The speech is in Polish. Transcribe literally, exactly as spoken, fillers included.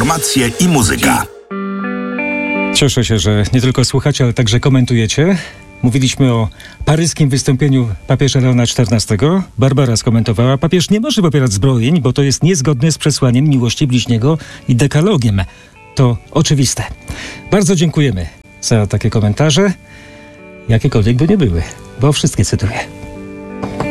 informacje i muzyka. Cieszę się, że nie tylko słuchacie, ale także komentujecie. Mówiliśmy o paryskim wystąpieniu papieża Leona czternastego. Barbara skomentowała: papież nie może popierać zbrojeń, bo to jest niezgodne z przesłaniem miłości bliźniego i dekalogiem. To oczywiste. Bardzo dziękujemy za takie komentarze, jakiekolwiek by nie były, bo wszystkie cytuję.